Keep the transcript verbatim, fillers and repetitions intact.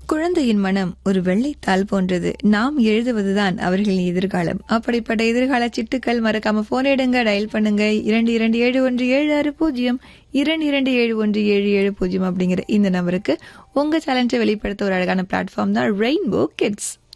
குழந்தையின் மனம் ஒரு வெள்ளைத்தாள் போன்றது. நாம் எழுதுவதுதான் அவர்களின் எதிர்காலம். அப்படிப்பட்ட எதிர்கால சிட்டுக்கள் மறக்காம போன் எடுங்க, டயல் பண்ணுங்க இரண்டு இரண்டு ஏழு ஒன்று ஏழு ஆறு பூஜ்ஜியம் இரண்டு இரண்டு ஏழு ஒன்று ஏழு ஏழு பூஜ்ஜியம் அப்படிங்கிற இந்த நம்பருக்கு. உங்க சேலஞ்சை வெளிப்படுத்த ஒரு அழகான பிளாட்ஃபார்ம் தான் ரெயின்போ கிட்ஸ்.